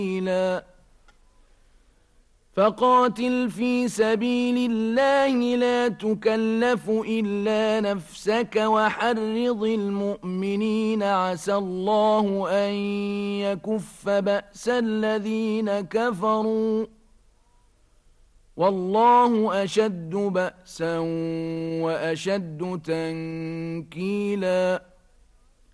فقاتل في سبيل الله لا تكلف إلا نفسك وحرض المؤمنين عسى الله أن يكف بأس الذين كفروا والله أشد بأسا وأشد تنكيلا